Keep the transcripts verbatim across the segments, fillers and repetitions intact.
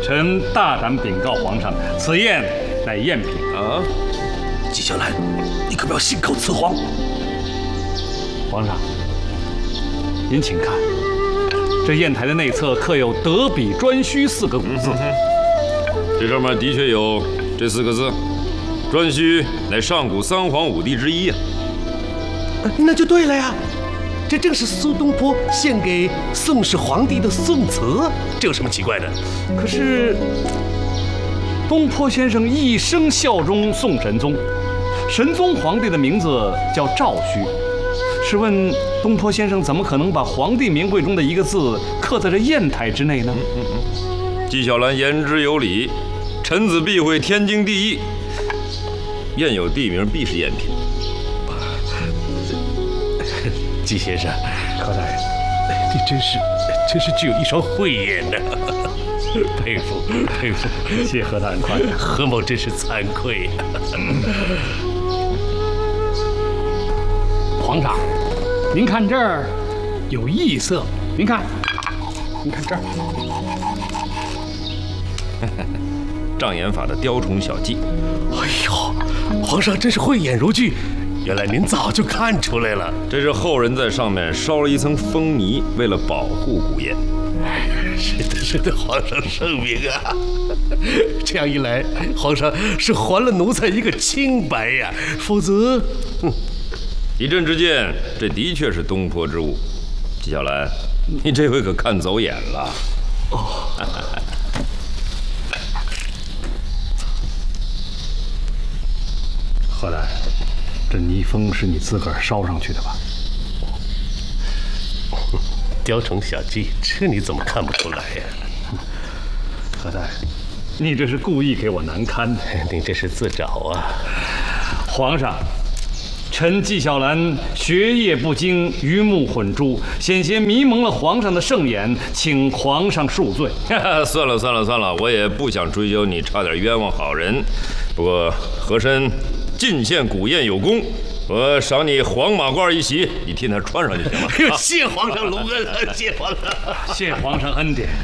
臣大胆禀告皇上，此宴乃赝品啊！ 纪晓岚，你可不要信口雌黄。 皇上，您请看，这砚台的内侧刻有“德比专需”四个古字。 嗯、这上面的确有这四个字。专需乃上古三皇五帝之一啊。 那就对了呀。 这正是苏东坡献给宋氏皇帝的宋词，这有什么奇怪的？ 可是，东坡先生一生效忠宋神宗，神宗皇帝的名字叫赵顼。试问东坡先生怎么可能把皇帝名讳中的一个字刻在这砚台之内呢？ 嗯嗯嗯、纪晓岚言之有理，臣子必会天经地义。砚有地名，必是赝品。 纪先生，何大人，你真是真是具有一双慧眼呢，佩服佩服！ 谢何大人夸奖， 何某真是惭愧。 皇上，您看这儿有异色，您看，您看这儿， 障眼法的雕虫小技。 哎呦，皇上真是慧眼如炬。 原来您早就看出来了， 这是后人在上面烧了一层风泥，为了保护古砚。 是的，是的，皇上圣明啊！这样一来，皇上是还了奴才一个清白呀，否则……嗯， 一朕之见，这的确是东坡之物。纪晓岚，你这回可看走眼了。哦。 何大人。 这泥封是你自个儿烧上去的吧？ 雕虫小技，这你怎么看不出来呀？ 何大人，你这是故意给我难堪的。 你这是自找啊！ 皇上，臣纪晓岚学业不精，鱼目混珠，险些迷蒙了皇上的圣眼，请皇上恕罪。 算了算了算了，我也不想追究你，差点冤枉好人。不过和珅 进献古砚有功，我赏你黄马褂一袭，你替他穿上就行了。 哎呦，谢皇上隆恩了，谢皇上， 谢皇上恩典。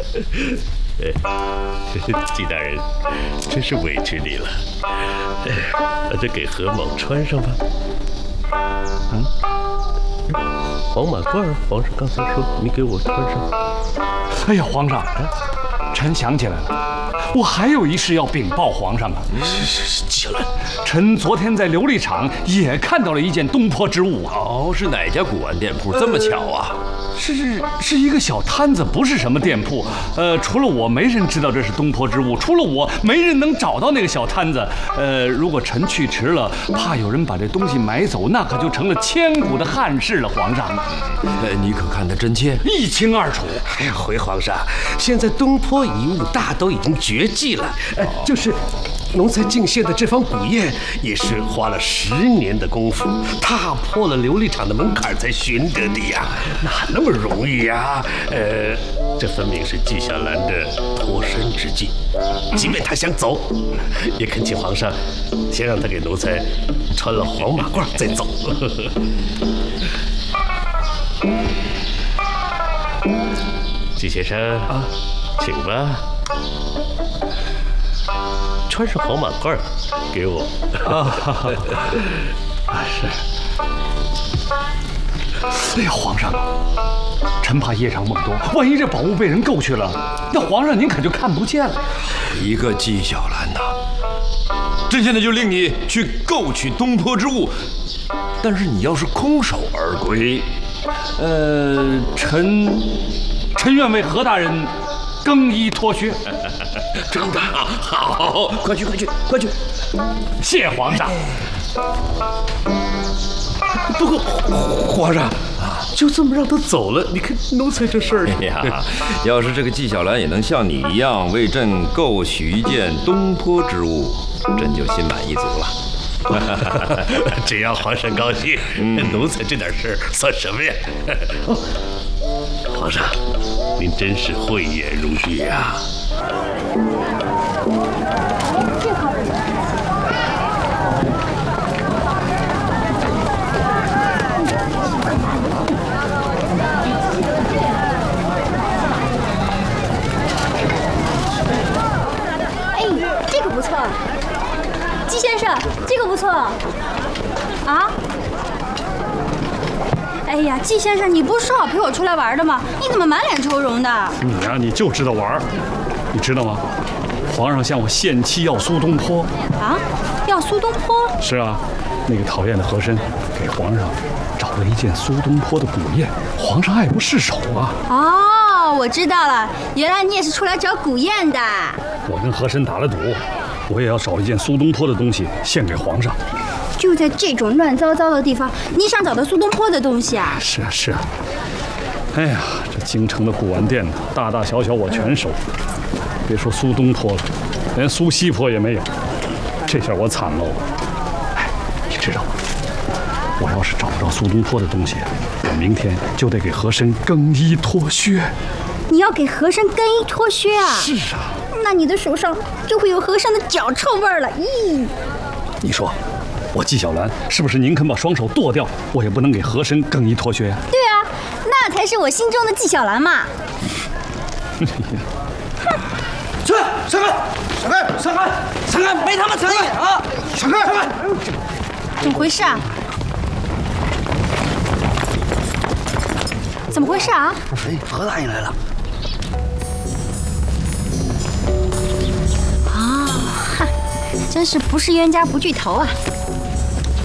纪大人，真是委屈你了。那就给何某穿上吧。嗯，黄马褂，皇上刚才说你给我穿上。 哎呀，皇上，臣想起来了。 我还有一事要禀报皇上啊！ 纪晓岚， 臣昨天在琉璃厂也看到了一件东坡之物啊！ 哦，是哪家古玩店铺？这么巧啊？ 是是一个小摊子，不是什么店铺。呃，除了我，没人知道这是东坡之物。除了我，没人能找到那个小摊子。呃，如果臣去迟了，怕有人把这东西买走，那可就成了千古的憾事了。皇上， 呃，你可看得真切？ 一清二楚。 哎呀，回皇上，现在东坡遗物大都已经绝迹了。哎，就是奴才进献的这方古砚，也是花了十年的功夫，踏破了琉璃厂的门槛才寻得的呀，哪那么容易呀？呃，这分明是纪晓岚的脱身之计。即便他想走，也恳请皇上先让他给奴才穿了黄马褂再走。纪先生啊，请吧。 穿上黄马褂，给我啊！啊，是。哎呀，皇上，臣怕夜长梦多，万一这宝物被人购去了，那皇上您可就看不见了。 一个纪晓岚呐，朕现在就令你去购取东坡之物，但是你要是空手而归， 呃，臣臣愿为何大人更衣脱靴。 真的好，快去快去快去！ 谢皇上。 不过皇上就这么让他走了，你看奴才这事儿。 哎呀，要是这个纪晓岚也能像你一样为朕购取一件东坡之物，朕就心满意足了。 只要皇上高兴，嗯、奴才这点事儿算什么呀？哦，皇上，您真是慧眼如炬呀！ 生，这个不错。啊？哎呀，季先生，你不是说好陪我出来玩的吗？你怎么满脸愁容的？ 你呀、啊，你就知道玩，你知道吗？皇上向我献妻要苏东坡。 啊？要苏东坡？ 是啊，那个讨厌的和珅给皇上找了一件苏东坡的古砚，皇上爱不释手啊。 哦，我知道了，原来你也是出来找古砚的。 我跟和珅打了赌，我也要找一件苏东坡的东西献给皇上。 就在这种乱糟糟的地方，你想找到苏东坡的东西啊？ 是啊，是啊。哎呀，这京城的古玩店呢，大大小小我全收。别说苏东坡了，连苏西坡也没有。这下我惨喽！哎，你知道吗？我要是找不着苏东坡的东西，我明天就得给和珅更衣脱靴。 你要给和珅更衣脱靴啊？ 是啊。 那你的手上就会有和珅的脚臭味儿了。咦？ 你说，我纪晓岚是不是宁肯把双手剁掉，我也不能给和珅更衣脱靴呀？ 对啊，那才是我心中的纪晓岚嘛。 去，闪开！闪开！闪开！闪开！没他妈闪开啊！闪开！闪开！ 怎么回事啊？怎么回事啊？ 哎，何大爷来了。 啊，哈，真是不是冤家不聚头啊！